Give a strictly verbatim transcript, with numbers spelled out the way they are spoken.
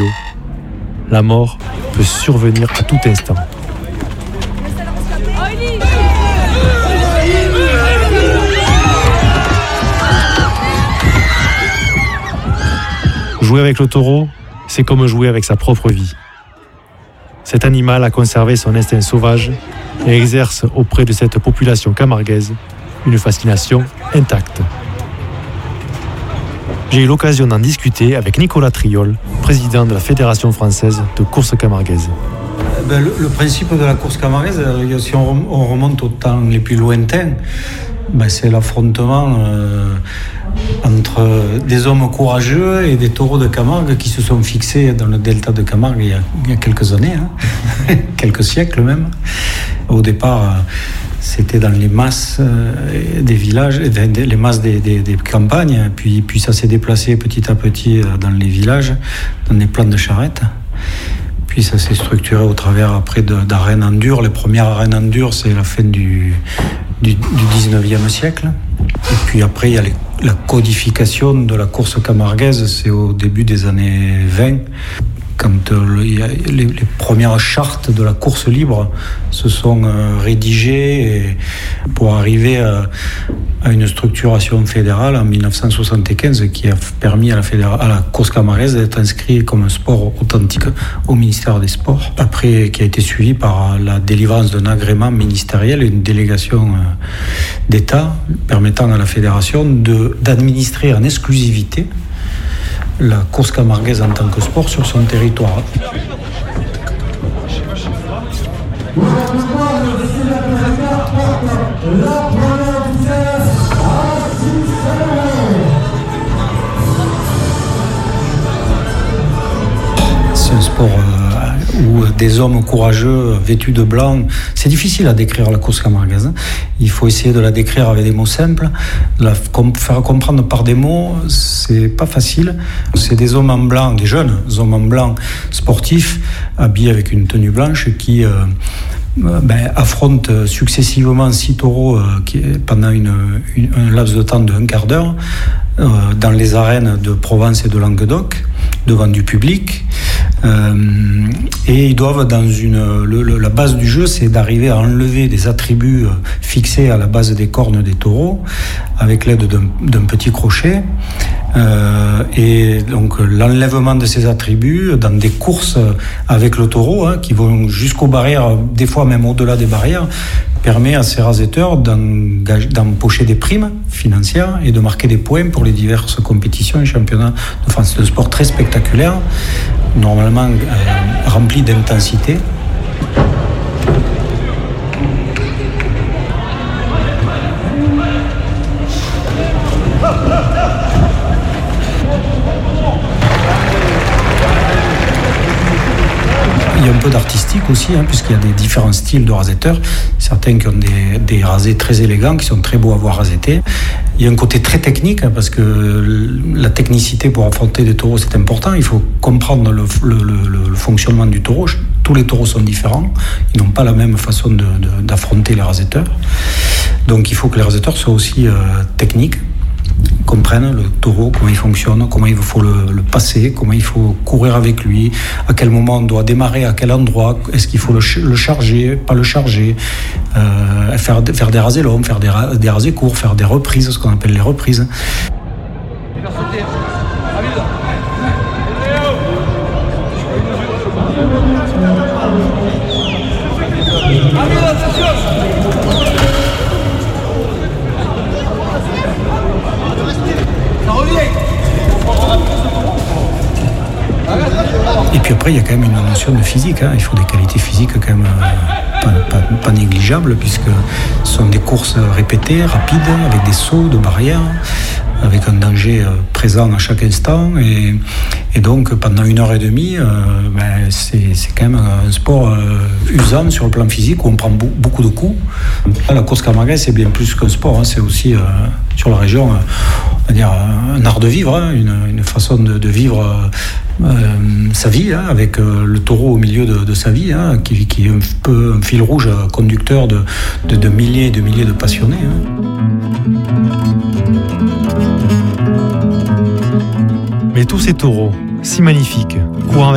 La mort peut survenir à tout instant. Jouer avec le taureau, c'est comme jouer avec sa propre vie. Cet animal a conservé son instinct sauvage et exerce auprès de cette population camarguaise une fascination intacte. J'ai eu l'occasion d'en discuter avec Nicolas Triol, président de la Fédération française de course camarguaise. Ben, le, le principe de la course camarguaise, si on, on remonte aux temps les plus lointains, ben, c'est l'affrontement euh, entre des hommes courageux et des taureaux de Camargue qui se sont fixés dans le delta de Camargue il y a, il y a quelques années, hein, quelques siècles même. Au départ, c'était dans les masses des villages, les masses des, des, des campagnes, puis, puis ça s'est déplacé petit à petit dans les villages, dans des plans de charrettes. Puis ça s'est structuré au travers après de, d'arènes en dur. Les premières arènes en dur, c'est la fin du, du, du dix-neuvième siècle. Et puis après, il y a les, la codification de la course camarguaise, c'est au début des années vingt. Quand euh, y a les, les premières chartes de la course libre se sont euh, rédigées et pour arriver à, à une structuration fédérale en dix-neuf cent soixante-quinze qui a permis à la, fédéra- à la course camarguaise d'être inscrit comme un sport authentique au ministère des Sports. Après, qui a été suivi par la délivrance d'un agrément ministériel et une délégation euh, d'État permettant à la fédération de, d'administrer en exclusivité la course camarguaise en tant que sport sur son territoire. C'est un sport euh, où des hommes courageux vêtus de blanc, c'est difficile à décrire la course camarguaise. Il faut essayer de la décrire avec des mots simples. La faire comprendre par des mots, c'est pas facile. C'est des hommes en blanc, des jeunes hommes en blanc sportifs, habillés avec une tenue blanche qui euh, ben, affrontent successivement six taureaux euh, qui, pendant une, une, un laps de temps de un quart d'heure euh, dans les arènes de Provence et de Languedoc, devant du public. Euh, et ils doivent dans une le, le, la base du jeu, c'est d'arriver à enlever des attributs fixés à la base des cornes des taureaux avec l'aide d'un, d'un petit crochet euh, et donc l'enlèvement de ces attributs dans des courses avec le taureau hein, qui vont jusqu'aux barrières, des fois même au-delà des barrières, permet à ces rasetteurs d'empocher des primes financières et de marquer des points pour les diverses compétitions et championnats de France. C'est un sport très spectaculaire, normalement euh, rempli d'intensité. Il y a un peu d'artistique aussi, hein, puisqu'il y a des différents styles de rasetteurs. Certains qui ont des, des rasés très élégants, qui sont très beaux à voir rasetés. Il y a un côté très technique, hein, parce que la technicité pour affronter des taureaux, c'est important. Il faut comprendre le, le, le, le fonctionnement du taureau. Tous les taureaux sont différents. Ils n'ont pas la même façon de, de, d'affronter les rasetteurs. Donc il faut que les rasetteurs soient aussi euh, techniques, comprennent le taureau, comment il fonctionne, comment il faut le, le passer, comment il faut courir avec lui, à quel moment on doit démarrer, à quel endroit, est-ce qu'il faut le, le charger, pas le charger, euh, faire, faire des rasés longs, faire des, des rasés courts, faire des reprises, ce qu'on appelle les reprises. Et puis après, il y a quand même une notion de physique. Hein. Il faut des qualités physiques quand même euh, pas, pas, pas négligeables, puisque ce sont des courses répétées, rapides, avec des sauts de barrières, avec un danger euh, présent à chaque instant. Et, et donc, pendant une heure et demie, euh, ben, c'est, c'est quand même un sport euh, usant sur le plan physique, où on prend bo- beaucoup de coups. La course camarguaise, c'est bien plus qu'un sport. Hein. C'est aussi, euh, sur la région, euh, on va dire, un art de vivre, hein, une, une façon de, de vivre euh, euh, sa vie, hein, avec euh, le taureau au milieu de, de sa vie, hein, qui, qui est un peu un fil rouge conducteur de, de, de milliers et de milliers de passionnés. Hein. Mais tous ces taureaux, si magnifiques, courant